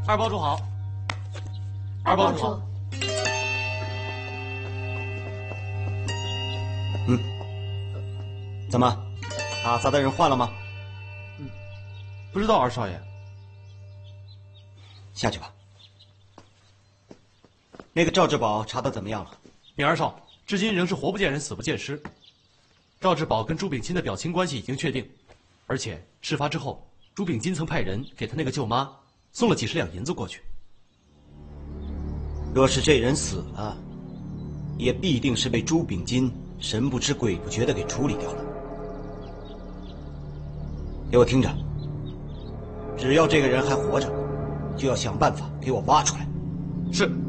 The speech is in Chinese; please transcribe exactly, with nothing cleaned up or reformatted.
二包主好。二包主好。 嗯，怎么，打杂的人换了吗？ 嗯，不知道，二少爷。 下去吧。那个赵志宝查得怎么样了？ 禀二少，至今仍是活不见人，死不见尸。赵志宝跟朱炳钦的表亲关系已经确定，而且事发之后，朱炳金曾派人给他那个舅妈送了几十两银子过去。 若是这人死了，也必定是被朱炳金神不知鬼不觉地给处理掉了。给我听着，只要这个人还活着，就要想办法给我挖出来。 是。